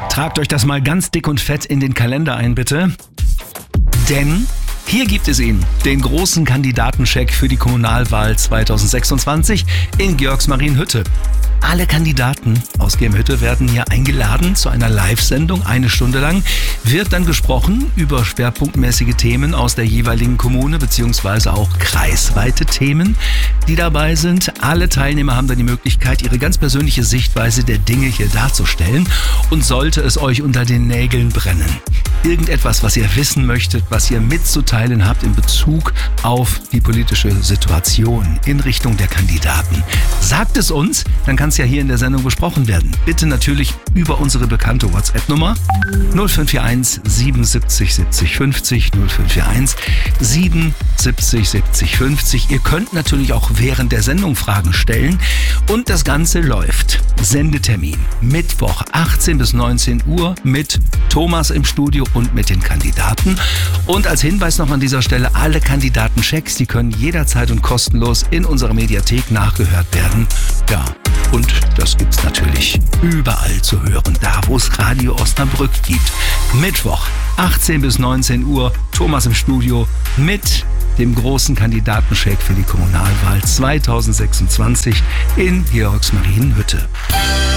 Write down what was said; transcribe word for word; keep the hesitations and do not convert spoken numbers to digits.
Tragt euch das mal ganz dick und fett in den Kalender ein, bitte. Denn hier gibt es ihn, den großen Kandidatencheck für die Kommunalwahl zweitausendsechsundzwanzig in Georgsmarienhütte. Alle Kandidaten aus Gemhütte werden hier eingeladen zu einer Live-Sendung. Eine Stunde lang wird dann gesprochen über schwerpunktmäßige Themen aus der jeweiligen Kommune beziehungsweise auch kreisweite Themen, die dabei sind. Alle Teilnehmer haben dann die Möglichkeit, ihre ganz persönliche Sichtweise der Dinge hier darzustellen. Und sollte es euch unter den Nägeln brennen, irgendetwas, was ihr wissen möchtet, was ihr mitzuteilen habt in Bezug auf die politische Situation in Richtung der Kandidaten, sagt es uns, dann kann es ja hier in der Sendung besprochen werden. Bitte natürlich über unsere bekannte WhatsApp-Nummer null fünf vier eins siebenundsiebzig siebzig fünfzig null fünf vier eins siebenundsiebzig siebzig fünfzig. Ihr könnt natürlich auch während der Sendung Fragen stellen und das Ganze läuft. Sendetermin Mittwoch achtzehn bis neunzehn Uhr mit Thomas im Studio und mit den Kandidaten. Und als Hinweis noch an dieser Stelle, alle Kandidatenchecks, die können jederzeit und kostenlos in unserer Mediathek nachgehört werden. Ja, und das gibt's natürlich überall zu hören, da wo es Radio Osnabrück gibt. Mittwoch achtzehn bis neunzehn Uhr, Thomas im Studio mit dem großen Kandidatencheck für die Kommunalwahl zweitausendsechsundzwanzig in Georgsmarienhütte.